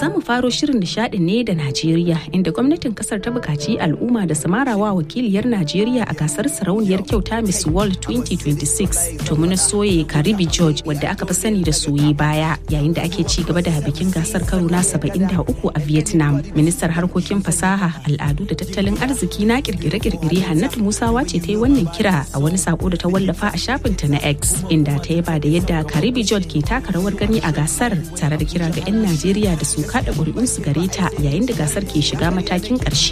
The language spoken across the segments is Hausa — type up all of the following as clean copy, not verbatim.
Za mu faro shirin nishadin ne da Najeriya, inda gwamnatin kasar ta bukaci al'umma da samarawa wakiliyar Najeriya a gasar sarauniyar kyauta Miss World 2026 to muna soye Karibi George, wadda aka fi sani da soye baya, yayin da ake ci gaba da bikin gasar karo na 73 a Vietnam. Ministar harkokin fasaha, al'adu da tattalin arziki na kirkire-kirkire Hannatu Musawa ce ta yi wannan kira a wani sako da ta wallafa a shafinta na X, inda ta yaba da yadda Karibi George ke taka rawar gani a gasar, tare da kira ga 'yan Najeriya da su kada ƙuri'unsu gare ta yayin da gasar ke shiga matakin ƙarshe.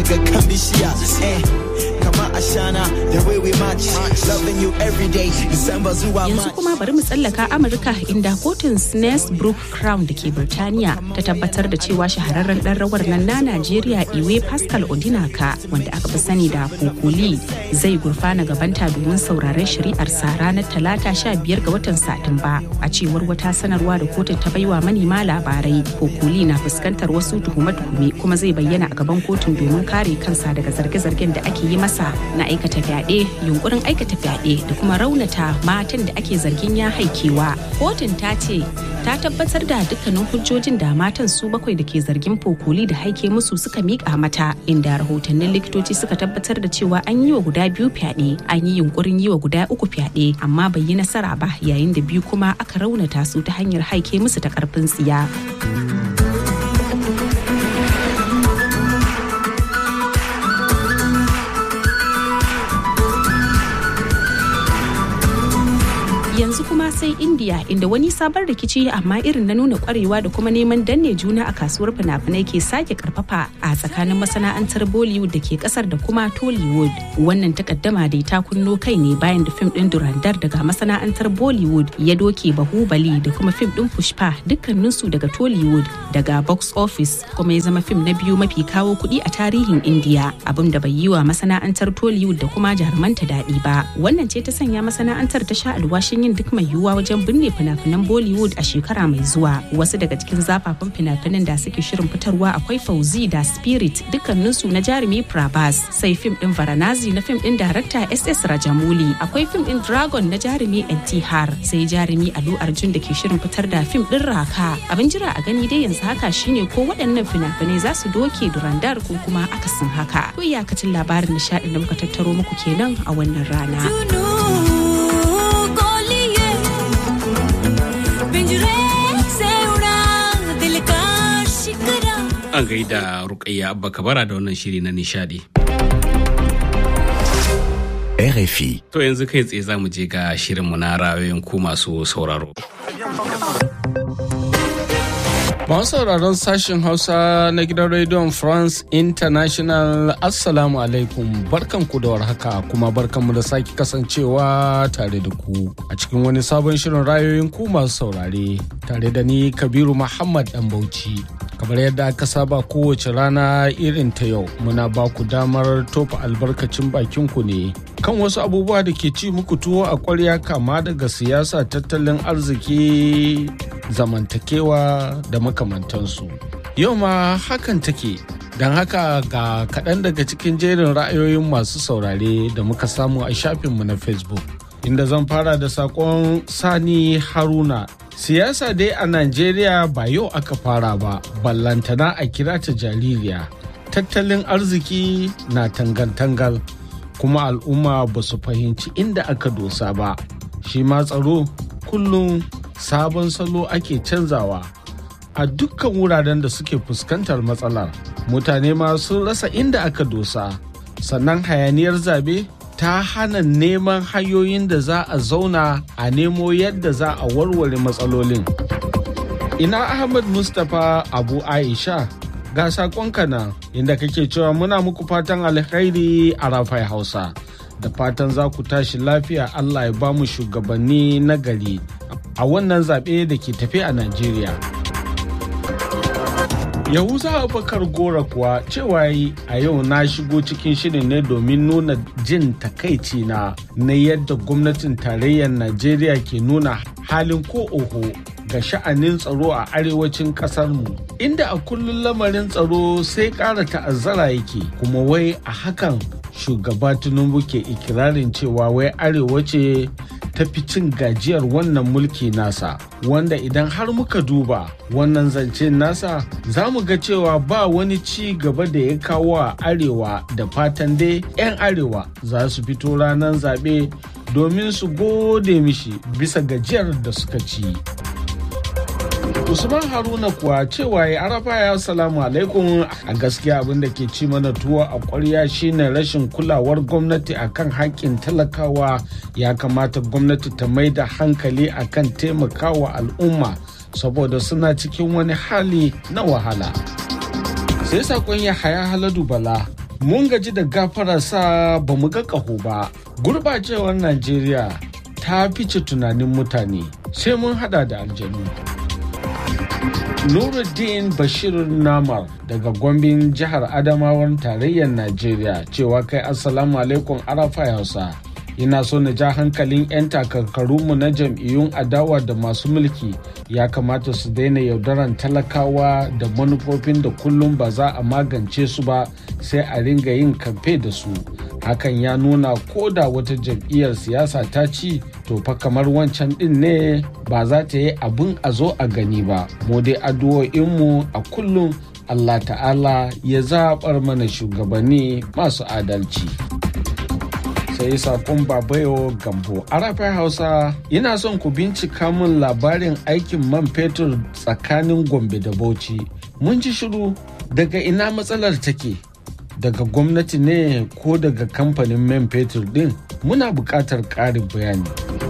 Yanzu kuma bari mu tsallaka Amurka, inda kotun Snaresbrook Crown da ke Birtaniya ta tabbatar da cewa shahararren ɗan rawar nan na Najeriya Iwe Pascal Odinaka, wanda aka fi sani da Kokoli, zai gurfana gabanta domin sauraren shari'arsa ranar Talata 15 ga watan Satumba. A cewar wata sanarwa da kotun ta baiwa manema labarai, Kokoli na fuskantar wasu tuhume-tuhume kuma zai bayyana a gaban kotun domin kare kansa daga zarge-zargen da ake yi masa na aikata fyaɗe, yunkurin aikata fyaɗe da kuma raunata matan da ake zargin ya haikewa. Kotun ta ce ta tabbatar da dukkanin hujjojin da matan su 7 da ke zargin Kokoli da haike musu suka miƙa mata, inda rahotannin likitoci suka tabbatar da cewa an yi wa guda 2 fyaɗe, an yi yunkurin yi wa guda 3 fyaɗe amma bai yi nasara ba, yayin da 2 kuma aka raunata su ta hanyar haike musu ta ƙarfin tsiya. Yanzu kuma sai India, inda wani sabon rikici amma irin na nuna kwarewa da kuma neman danne juna a kasuwar fina-finai ke sake karfafa a tsakanin masana'antar Bollywood da ke kasar da kuma Tollywood. Wannan takaddama dai ta kunno kai ne bayan da fim din Durandar daga masana'antar Bollywood ya doke Bahubali da kuma fim din Pushpa, dukkaninsu daga Tollywood, daga box office, kuma ya zama fim na biyu mafi kawo kuɗi a tarihin India, abin da bai yi wa masana'antar Tollywood da kuma jarumanta daɗi ba. Wannan ce ta sanya masana'antar ta sha alwashin yin duk mai yiwuwa wajen binne fina-finan Bollywood a shekara mai zuwa. Wasu daga cikin zafafan fina-finan da suke shirin fitarwa akwai Fauzi da Spirit, dukkaninsu na jarumi Prabhas, sai fim din Varanasi na fim din darakta SS Rajamouli, akwai fim din Dragon na jarumi NTR, sai jarumi Allu Arjun da ke shirin fitar da fim din Raka. Abin jira a gani dai yanzu haka shine ko waɗannan fina-finai za su doke Durandar ko kuma akasin haka. To iyakacin labarin nishaɗin da muka tattaro muku kenan a wannan rana. An gaida Rukayya Abba Kabara da wannan shiri na nishadi. RFI. To yanzu kai tsaye za mu je ga shirinmu na ra'ayoyin ku masu sauraro. Masu sauraron sashen Hausa na gidan rediyon France International, Assalamu alaikum, barkanku da warhaka kuma barkanmu da sake kasancewa tare da ku a cikin wani sabon shirin rayoyin ku masu saurare, tare da ni Kabiru Muhammad Dan Bauchi. Kamar yadda aka saba kowace rana irin ta yau, muna ba ku damar tofa albarkacin bakin ku ne kan wasu abubuwa da ke ci muku tuwo a ƙwarya, kama daga siyasa, tattalin arziki, zamantakewa da makamantansu. Yau ma hakan take, don haka ga kaɗan daga cikin jerin ra'ayoyin masu saurare da muka samu a shafinmu na Facebook, inda zan fara da saƙon Sani Haruna. Siyasa dai a Najeriya ba yau aka fara ba, ballantana a kira ta jaririya. Tattalin arziki na tangal-tangal, kuma al'umma ba su fahimci inda aka dosa ba. Shi ma tsaro kullum sabon salo ake canzawa a dukkan wuraren da suke fuskantar matsalar. Mutane ma sun rasa inda aka dosa, sannan hayaniyar zabe ta hana neman hanyoyin da za a zauna a nemo yadda za a warware matsalolin. Ina Ahmad Mustapha Abu Aisha, ga sakonka nan inda kake cewa muna muku fatan alkhairi a Rafai Hausa, da fatan za ku tashi lafiya. Allah ya ba mu shugabanni na gari a wannan zaɓe da ke tafe a Najeriya. Yahuza Abubakar Gora kuwa cewa yi a yau na shigo cikin shirin ne domin nuna jin takaici na yadda gwamnatin tarayyar Najeriya ke nuna halin ko oho ga sha'anin tsaro a arewacin ƙasarmu, inda a kullum lamarin tsaro sai ƙara ta'azzara yake, kuma wai a hakan shugaba Tinubu ke ikirarin cewa wai arewa ce ta fi cin gajiyar wannan mulki nasa, wanda idan har muka duba wannan zance nasa za mu ga cewa ba wani ci gaba da ya kawo a arewa, da fatan dai 'yan arewa za su fito ranar zaɓe domin su gode mishi bisa gajiyar da suka ci. Usman Haruna kuwa cewa ya arafa ya salamu alaikum, a gaskiya abin da ke ci mana tuwo a ƙwarya shine rashin kulawar gwamnati akan haƙƙin talakawa. Ya kamata gwamnati ta mai da hankali akan taimakawa al'umma saboda suna cikin wani hali na wahala. Sai sakon Yahaya Haladu Bala, mun gaji da gafararsa ba mu ga ƙaho ba. Gurbacewar Najeriya ta fice tunanin mutane, sai mun hada da aljanu. Nuruddin Bashir Namar daga Gombin jihar Adamawan tarayyar Najeriya cewa kai assalamu alaikum arafa Hausa. Ina so na ja hankalin 'yan takarkarunmu na jam'iyyun adawa da masu mulki, ya kamata su daina yaudaran talakawa da manufofin da kullum ba za a magance su ba, sai a ringa yin kamfe da su. Hakan ya nuna ko da wata jam'iyyar siyasa ta ci, to fa kamar wancan din ne ba za ta yi abin a zo a gani ba. Mu dai addu'o'inmu a kullum Allah ta'ala ya zaɓar mana shugabanni masu adalci. Sai sakon Babayo Gambo, Arafai Hausa, ina son ku bincika min labarin aikin man fetur tsakanin Gombe da Bauchi. Mun ji shiru, daga ina matsalar take? Daga gwamnati ne ko daga kamfanin man fetur din? Muna buƙatar ƙarin bayani.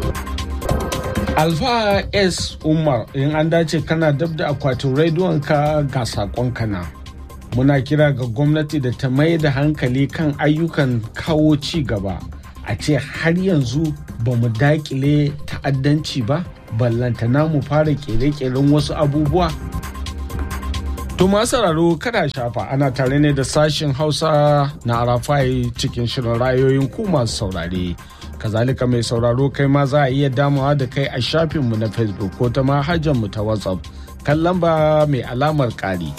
Alfa S. Umar, in an dace kana dab da akwatin rediyon ka ga sakon kana. Muna kira ga gwamnati da ta mai da hankali kan ayyukan kawo ci gaba. A ce har yanzu ba mu dakile ta'addanci ba, ballantana mu fara kere-keren wasu abubuwa. To masu sauraro kada shafa, ana tare ne da sashen Hausa na Arafai cikin shirin ra'ayoyin ku masu saurare. Kazalika mai sauraro kai ma za a iya damawa da kai a shafinmu na Facebook ko ta manhajarmu ta WhatsApp kan lamba mai alamar ƙari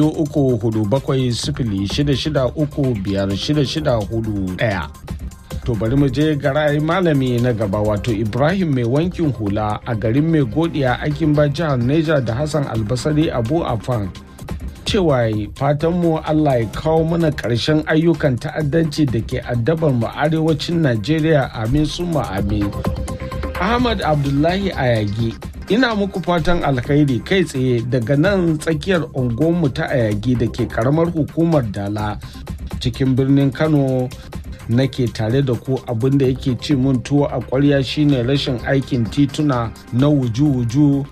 234706635641. To bari mu je ga ra'ayin malami na gaba, wato Ibrahim mai wankin hula a garin mai godiya Akinba jihar Neja da Hassan Albasari Abu Afan. Cewa fatanmu Allah ya kawo mana ƙarshen ayyukan ta'addanci da ke addabar mu arewacin Najeriya, amin summa amin. Ahmad Abdullahi Ayagi, ina muku fatan alkhairi kai tsaye daga nan tsakiyar unguwarmu ta Ayagi da ke karamar hukumar Dala cikin birnin Kano. Nake tare da ku, abin da yake ci mun tuwo a ƙwarya shine rashin aikin tituna na wuju-wuju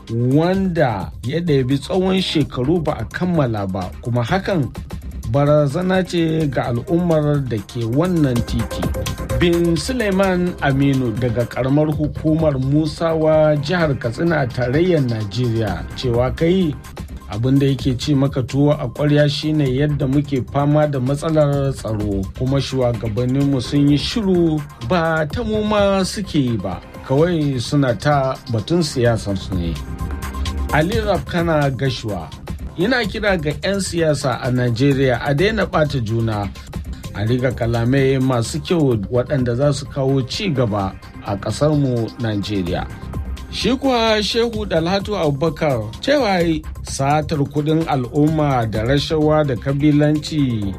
wanda ya ɗabi tsawon shekaru ba a kammala ba, kuma hakan barazana ce ga al'ummar da ke wannan titi. Bin Suleiman Aminu daga karamar hukumar Musawa jihar Katsina tarayyar Najeriya cewa kai abin da yake ci maka tuwo a ƙwarya shine yadda muke fama da matsalar tsaro, kuma shugabanninmu sun yi shiru, ba ta mu ma suke yi ba, kawai suna ta batun siyasar su ne. Ali Rafkana Gashuwa, yana kira ga 'yan siyasa a Najeriya a daina ɓata juna, a riga kalamai masu kyau waɗanda za su kawo ci gaba a ƙasarmu Najeriya. Shi kuwa Shehu Dalhatu Abubakar cewa satar kudin al'umma da rashawa da kabilanci,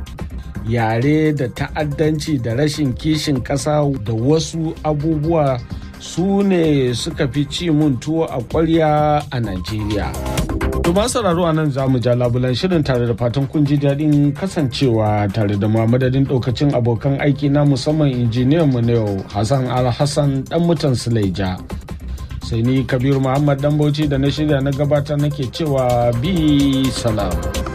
yare da ta'addanci da rashin kishin ƙasa da wasu abubuwa su ne suka fi ci mun tuwo a ƙwarya a Najeriya. To masu sauraro a nan za mu ja labulan shirin tare da fatan kun ji daɗin kasancewa tare da madadin ɗaukacin abokan aiki na musamman injiniyan mu na yau Hassan Al-Hassan ɗan mutan Suleja. Sai ni Kabiru Muhammad dan Bauchi da na shirya na gabatar nake cewa bi salam.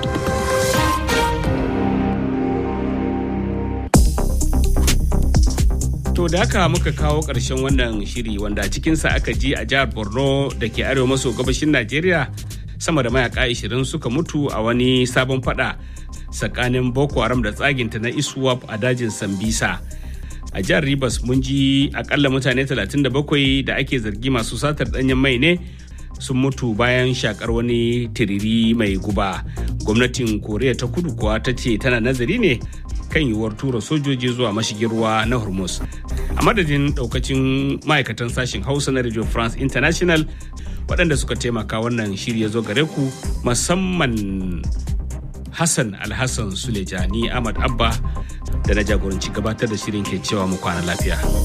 To da haka muka kawo ƙarshen wannan shiri wanda cikinsa aka ji a jihar Borno da ke arewa maso gabashin Najeriya sama da mayaka 20 suka mutu a wani sabon fada tsakanin Boko Haram da tsaginta na ISWAP a dajin Sambisa. A jihar Rivers mun ji akalla mutane 37 da ake zargi masu satar danyen mai ne sun mutu bayan shakar wani tiriri mai guba. Gwamnatin Koriya ta Kudu kuwa ta ce tana nazari ne kan yiwuwar tura sojoji zuwa mashigin ruwa na Hormuz. A madadin daukacin ma'aikatan sashen Hausa na Radio France International waɗanda suka taimaka wannan shiri ya zo gare ku, musamman Hassan Alhassan Sulejani Ahmad Abba da na jagoranci gabatar da shirin ke cewa mu kwana lafiya.